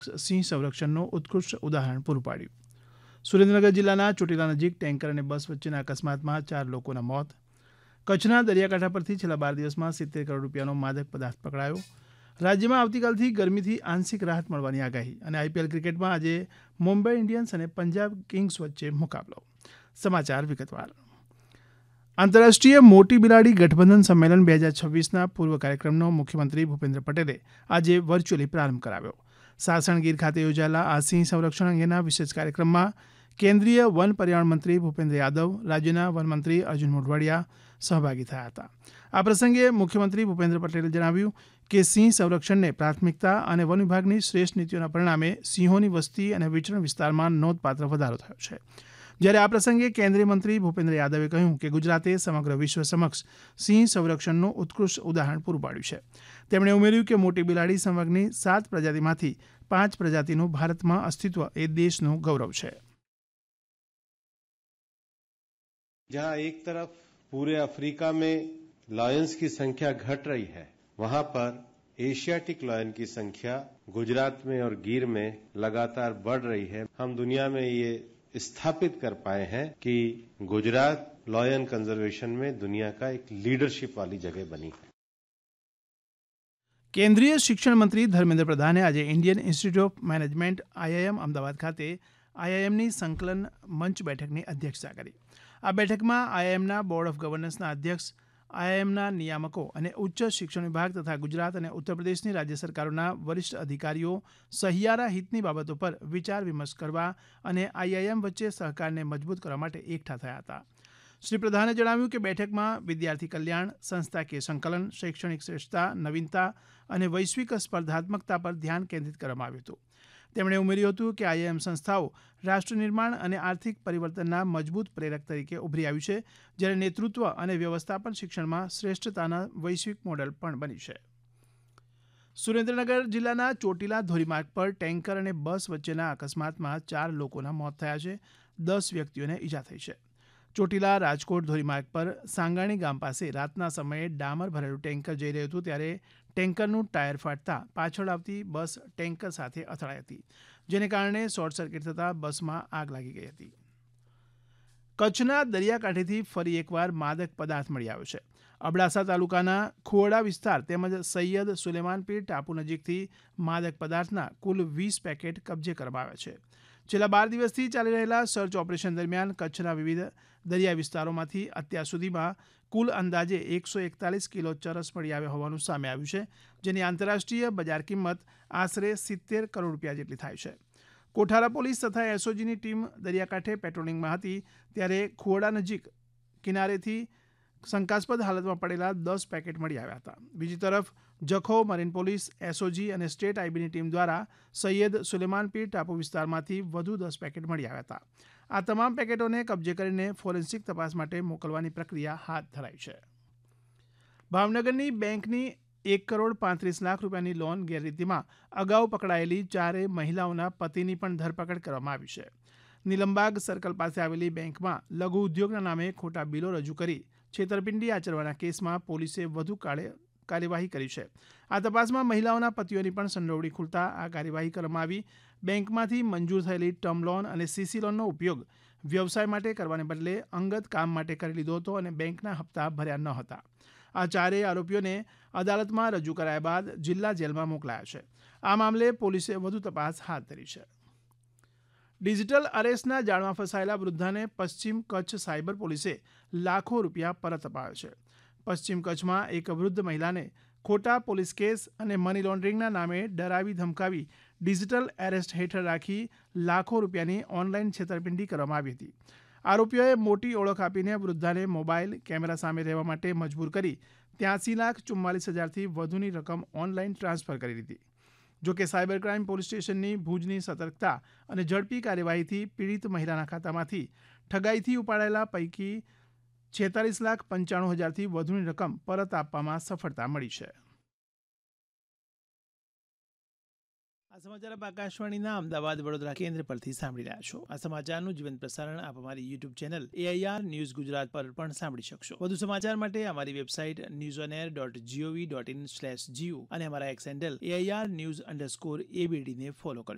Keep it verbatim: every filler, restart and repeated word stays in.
સિંહ સંરક્ષણનું ઉત્કૃષ્ટ ઉદાહરણ પૂરું પાડ્યું. સુરેન્દ્રનગર જિલ્લાના ચોટીલા નજીક ટેન્કર અને બસ વચ્ચેના અકસ્માતમાં ચાર લોકોના મોત. કચ્છના દરિયાકાંઠા પરથી છેલ્લા બાર દિવસમાં સિત્તેર કરોડ રૂપિયાનો માદક પદાર્થ પકડાયો. રાજ્યમાં આવતીકાલથી ગરમીથી આંશિક રાહત મળવાની આગાહી અને આઈપીએલ ક્રિકેટમાં આજે મુંબઈ ઇન્ડિયન્સ અને પંજાબ કિંગ્સ વચ્ચે મુકાબલો. સમાચાર વિગતવાર. આંતરરાષ્ટ્રીય મોટી બિલાડી ગઠબંધન સંમેલન બે હજાર છવ્વીસના પૂર્વ કાર્યક્રમનો મુખ્યમંત્રી ભૂપેન્દ્ર પટેલે આજે વર્ચ્યુઅલી પ્રારંભ કરાવ્યો. સાસણગીર ખાતે યોજાયેલા આ સિંહ સંરક્ષણ અંગેના વિશેષ કાર્યક્રમમાં કેન્દ્રીય વન પર્યાવરણ મંત્રી ભૂપેન્દ્ર યાદવ, રાજ્યના વનમંત્રી અર્જુન મોઢવાડિયા સહભાગી થયા હતા. આ પ્રસંગે મુખ્યમંત્રી ભૂપેન્દ્ર પટેલે જણાવ્યું કે સિંહ સંરક્ષણને પ્રાથમિકતા અને વન વિભાગની શ્રેષ્ઠ નીતિઓના પરિણામે સિંહોની વસ્તી અને વિચરણ વિસ્તારમાં નોંધપાત્ર વધારો થયો છે. જ્યારે આ પ્રસંગે કેન્દ્રીય મંત્રી ભૂપેન્દ્ર યાદવે કહ્યું કે ગુજરાતે સમગ્ર વિશ્વ સમક્ષ સિંહ સંરક્ષણનું ઉત્કૃષ્ટ ઉદાહરણ પૂરું પાડ્યું છે. તેમણે ઉમેર્યું કે મોટી બિલાડી સંવર્ગની સાત પ્રજાતિમાંથી પાંચ પ્રજાતિનું ભારતમાં અસ્તિત્વ એ દેશનું ગૌરવ છે. जहां एक तरफ पूरे अफ्रीका में लायंस की संख्या घट रही है, वहां पर एशियाटिक लायन की संख्या गुजरात में और गिर में लगातार बढ़ रही है. हम दुनिया में ये स्थापित कर पाए हैं कि गुजरात लायन कंजर्वेशन में दुनिया का एक लीडरशिप वाली जगह बनी है. કેન્દ્રીય શિક્ષણ મંત્રી ધર્મેન્દ્ર પ્રધાને આજે Indian institute of management IIM Ahmedabad ખાતે આઈઆઈએમની સંકલન મંચ બેઠકની અધ્યક્ષતા કરી. આ બેઠકમાં આઈઆઈએમના બોર્ડ ઓફ ગવર્નન્સના અધ્યક્ષ, આઈઆઈએમના નિયામકો અને ઉચ્ચ શિક્ષણ વિભાગ તથા ગુજરાત અને ઉત્તર પ્રદેશની રાજ્ય સરકારોના વરિષ્ઠ અધિકારીઓ સહિયારા હિતની બાબતો પર વિચાર વિમર્શ કરવા અને આઈઆઈએમ વચ્ચે સહકારને મજબૂત કરવા માટે એકઠા થયા હતા. શ્રી પ્રધાને જણાવ્યું કે બેઠકમાં વિદ્યાર્થી કલ્યાણ, સંસ્થાકીય સંકલન, શૈક્ષણિક શ્રેષ્ઠતા, નવીનતા અને વૈશ્વિક સ્પર્ધાત્મકતા પર ધ્યાન કેન્દ્રિત કરવામાં આવ્યું હતું. તેમણે ઉમેર્યું હતું કે આઈઆઈએમ સંસ્થાઓ રાષ્ટ્ર નિર્માણ અને આર્થિક પરિવર્તનના મજબૂત પ્રેરક તરીકે ઉભરી આવ્યું છે, જ્યારે નેતૃત્વ અને વ્યવસ્થાપન શિક્ષણમાં શ્રેષ્ઠતાના વૈશ્વિક મોડેલ પણ બની છે. સુરેન્દ્રનગર જિલ્લાના ચોટીલા ધોરીમાર્ગ પર ટેન્કર અને બસ વચ્ચેના અકસ્માતમાં ચાર લોકોના મોત થયા છે. દસ વ્યક્તિઓને ઈજા થઈ છે. ચોટીલા રાજકોટ ધોરીમાર્ગ પર સાંગાણી ગામ પાસે રાતના સમયે ડામર ભરેલું ટેન્કર જઈ રહ્યું હતું, ત્યારે ટેન્કરનું ટાયર ફાટતા પાછળ આવતી બસ ટેન્કર સાથે અથડાઈ હતી, જેને કારણે શોર્ટ સર્કિટ થતાં બસમાં આગ લાગી ગઈ હતી. કચ્છના દરિયાકાંઠેથી ફરી એકવાર માદક પદાર્થ મળી આવ્યો છે. અબડાસા તાલુકાના ખુવડા વિસ્તાર તેમજ સૈયદ સુલેમાનપીર ટાપુ નજીકથી માદક પદાર્થના કુલ વીસ પેકેટ કબજે કરવામાં આવ્યા છે. છેલ્લા બાર દિવસથી ચાલી રહેલા સર્ચ ઓપરેશન દરમિયાન કચ્છના વિવિધ દરિયા વિસ્તારોમાંથી અત્યાર સુધીમાં કુલ અંદાજે એકસો એકતાલીસ કિલો ચરસ મળી આવ્યા હોવાનું સામે આવ્યું છે, જેની આંતરરાષ્ટ્રીય બજાર કિંમત આશરે સિત્તેર કરોડ રૂપિયા જેટલી થાય છે. કોઠારા પોલીસ તથા એસઓજીની ટીમ દરિયાકાંઠે પેટ્રોલિંગમાં હતી, ત્યારે ખુવડા નજીક કિનારેથી શંકાસ્પદ હાલતમાં પડેલા દસ પેકેટ મળી આવ્યા હતા. બીજી તરફ જખો મરીન પોલીસ, એસઓજી અને સ્ટેટ આઈબીની ટીમ દ્વારા સૈયદ સુલેમાનપીર ટાપુ વિસ્તારમાંથી વધુ દસ પેકેટ મળી આવ્યા હતા. આ તમામ પેકેટોને કબજે કરીને ફોરેન્સિક તપાસ માટે મોકલવાની પ્રક્રિયા હાથ ધરાઈ છે. ભાવનગરની બેંકની એક કરોડ પાંત્રીસ લાખ રૂપિયાની લોન ગેરરીતિમાં અગાઉ પકડાયેલી ચારેય મહિલાઓના પતિની પણ ધરપકડ કરવામાં આવી છે. નીલમબાગ સર્કલ પાસે આવેલી બેંકમાં લઘુ ઉદ્યોગના નામે ખોટા બિલો રજૂ કરી છેતરપિંડી આચરવાના કેસમાં પોલીસે વધુ કાર્યવાહી કરી છે. આ તપાસમાં મહિલાઓના પતિઓની પણ સંડોવણી ખુલતા આ કાર્યવાહી કરવામાં આવી. બેંકમાંથી મંજૂર થયેલી ટર્મ લોન અને સીસી લોનનો ઉપયોગ વ્યવસાય માટે કરવાને બદલે અંગત કામ માટે કરી લીધો હતો અને બેંકના હપ્તા ભર્યા ન હતા. આ ચારેય આરોપીઓને અદાલતમાં રજૂ કરાયા બાદ જિલ્લા જેલમાં મોકલાયા છે. આ મામલે પોલીસે વધુ તપાસ હાથ ધરી છે. ડિજિટલ અરેસ્ટના જાળમાં ફસાયેલા વૃદ્ધાને પશ્ચિમ કચ્છ સાયબર પોલીસે લાખો રૂપિયા પરત અપાવ્યા છે. પશ્ચિમ કચ્છમાં એક વૃદ્ધ મહિલાને ખોટા પોલીસ કેસ અને મની લોન્ડરિંગના નામે ડરાવી ધમકાવી ડિજિટલ એરેસ્ટ હેઠળ રાખી લાખો રૂપિયાની ઓનલાઈન છેતરપિંડી કરવામાં આવી હતી. આરોપીઓએ મોટી ઓળખ આપીને વૃદ્ધાને મોબાઈલ કેમેરા સામે રહેવા માટે મજબૂર કરી ત્યાંસી લાખ ચુમ્માલીસ હજારથી વધુની રકમ ઓનલાઈન ટ્રાન્સફર કરી દીધી. જોકે સાયબર ક્રાઇમ પોલીસ સ્ટેશનની ભુજની સતર્કતા અને ઝડપી કાર્યવાહીથી પીડિત મહિલાના ખાતામાંથી ઠગાઈથી ઉપાડાયેલા પૈકી છેતાલીસ લાખ પંચાણું હજારથી વધુની રકમ પરત આપવામાં સફળતા મળી છે. આ સમાચાર આપ આકાશવાણીના અમદાવાદ વડોદરા કેન્દ્ર પરથી સાંભળી રહ્યા છો. આ સમાચારનું જીવંત પ્રસારણ આપ અમારી YouTube channel AIR news Gujarat પર પણ સાંભળી શકશો. વધુ સમાચાર માટે અમારી website news on air dot GOV dot in slash Jio અને અમારા x handle AIR news underscore એબીડીને follow કરજો.